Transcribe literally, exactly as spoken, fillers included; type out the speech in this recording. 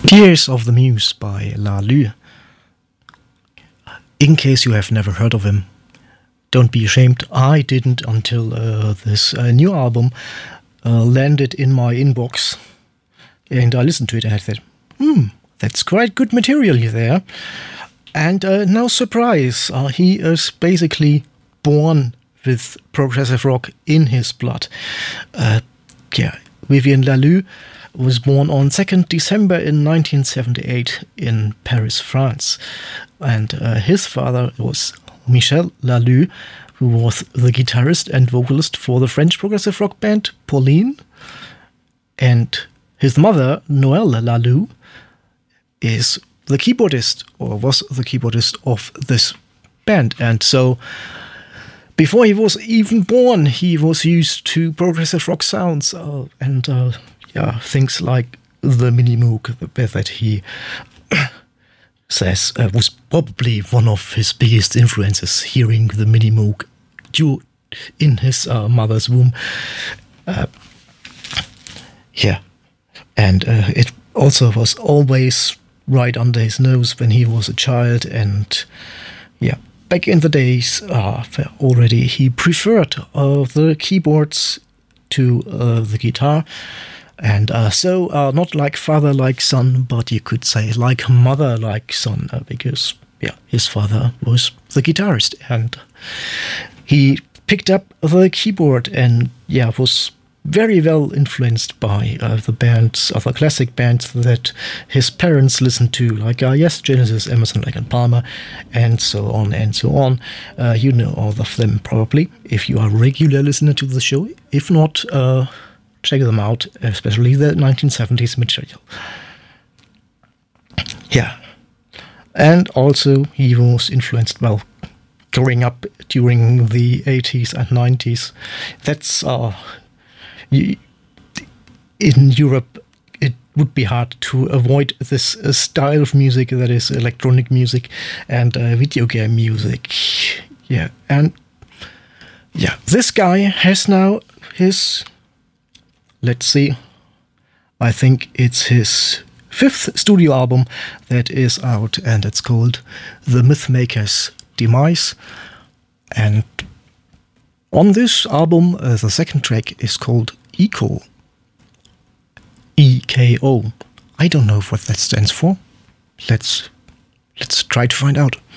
Tears of the Muse by Lalue. In case you have never heard of him, don't be ashamed. I didn't until uh, this uh, new album uh, landed in my inbox, and I listened to it and I said, hmm, that's quite good material there. And uh, no surprise, uh, he is basically born with progressive rock in his blood. Uh, yeah, Vivian Lalue was born on second December in nineteen seventy-eight in Paris, France. And uh, his father was Michel Lalue, who was the guitarist and vocalist for the French progressive rock band Pauline. And his mother, Noëlle Lalue, is the keyboardist, or was the keyboardist of this band. And so before he was even born, he was used to progressive rock sounds uh, and uh, yeah, things like the Mini Moog that he says uh, was probably one of his biggest influences, hearing the Mini Moog in his uh, mother's womb. Uh, yeah, and uh, it also was always right under his nose when he was a child, and yeah, back in the days uh, already he preferred uh, the keyboards to uh, the guitar. And uh, so, uh, not like father, like son, but you could say like mother, like son, uh, because, yeah, his father was the guitarist, and he picked up the keyboard and, yeah, was very well influenced by uh, the bands, other classic bands that his parents listened to, like, uh, yes, Genesis, Emerson, Lake and Palmer, and so on and so on. Uh, you know all of them probably, if you are a regular listener to the show. If not, uh... check them out, especially the nineteen seventies material. Yeah. And also he was influenced, well, growing up during the eighties and nineties. That's, uh, in Europe, it would be hard to avoid this uh, style of music that is electronic music and uh, video game music. Yeah. And, yeah, this guy has now his... Let's see, I think it's his fifth studio album that is out, and it's called The Mythmaker's Demise. And on this album, uh, the second track is called Echo. E K O. I don't know what that stands for. Let's, let's try to find out.